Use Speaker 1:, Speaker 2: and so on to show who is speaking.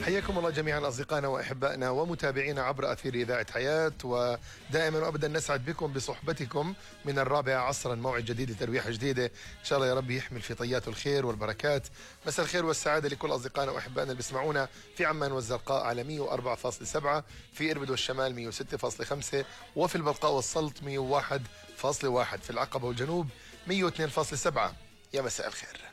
Speaker 1: حياكم الله جميعا أصدقائنا وأحبائنا ومتابعينا عبر أثير إذاعة حياة، ودائما وأبدا نسعد بكم بصحبتكم من 4 عصرا، موعد جديد لترويحة جديدة إن شاء الله يا رب يحمل في طيات الخير والبركات. مساء الخير والسعادة لكل أصدقائنا وأحبائنا اللي بيسمعونا في عمان والزرقاء على 104.7، في إربد والشمال 106.5، وفي البلقاء والسلط 101.1، في العقبة والجنوب 102.7. يا مساء الخير.